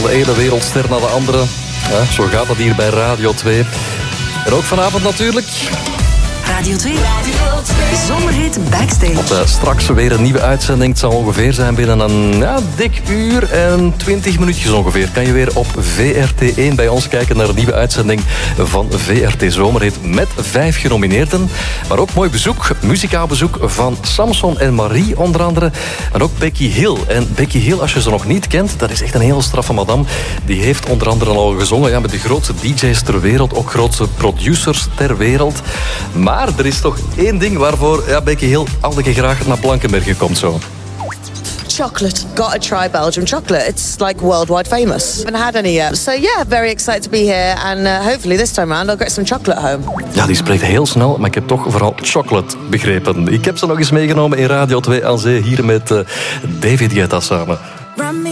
de ene wereldster naar de andere. Ja, zo gaat dat hier bij Radio 2. En ook vanavond natuurlijk... Radio 2. Zomerhit Backstage. Straks weer een nieuwe uitzending. Het zal ongeveer zijn binnen een dik uur en 20 minuutjes ongeveer. Kan je weer op VRT1 bij ons kijken naar een nieuwe uitzending van VRT Zomerhit met 5 genomineerden. Maar ook mooi bezoek, muzikaal bezoek van Samson en Marie onder andere. En ook Becky Hill. En Becky Hill, als je ze nog niet kent, dat is echt een heel straffe madame. Die heeft onder andere al gezongen met de grootste DJ's ter wereld, ook grootste producers ter wereld. Maar er is toch één ding waarvoor Becky Hill altijd graag naar Blankenberge komt zo. Chocolate. Gotta try Belgium chocolate. It's like worldwide famous. Haven't had any yet. So yeah, very excited to be here. And hopefully this time around I'll get some chocolate home. Ja, die spreekt heel snel, maar ik heb toch vooral chocolate begrepen. Ik heb ze nog eens meegenomen in Radio 2 aan Zee, hier met David Guetta samen.